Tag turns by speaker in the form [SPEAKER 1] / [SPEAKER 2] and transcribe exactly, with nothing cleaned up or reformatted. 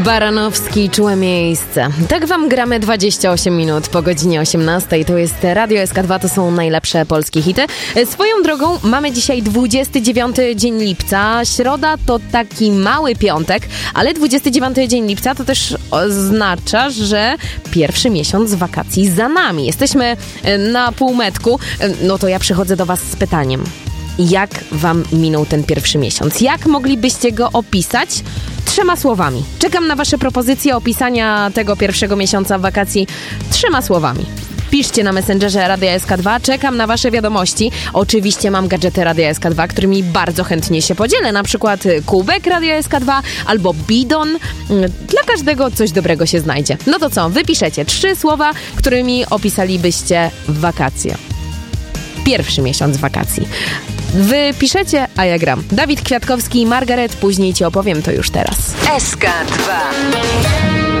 [SPEAKER 1] Baranowski, Czułe miejsce. Tak wam gramy dwadzieścia osiem minut po godzinie osiemnastej. To jest Radio S K dwa, to są najlepsze polskie hity. Swoją drogą mamy dzisiaj dwudziesty dziewiąty dzień lipca. Środa to taki mały piątek, ale dwudziesty dziewiąty dzień lipca to też oznacza, że pierwszy miesiąc wakacji za nami. Jesteśmy na półmetku. No to ja przychodzę do was z pytaniem. Jak wam minął ten pierwszy miesiąc? Jak moglibyście go opisać? Trzema słowami. Czekam na wasze propozycje opisania tego pierwszego miesiąca wakacji trzema słowami. Piszcie na Messengerze Radia S K dwa, czekam na wasze wiadomości. Oczywiście mam gadżety Radia S K dwa, którymi bardzo chętnie się podzielę. Na przykład kubek Radia S K dwa albo bidon. Dla każdego coś dobrego się znajdzie. No to co? Wypiszecie trzy słowa, którymi opisalibyście wakacje. Pierwszy miesiąc wakacji. Wy piszecie, a ja gram. Dawid Kwiatkowski i Margaret, później ci opowiem to już teraz.
[SPEAKER 2] S K dwa.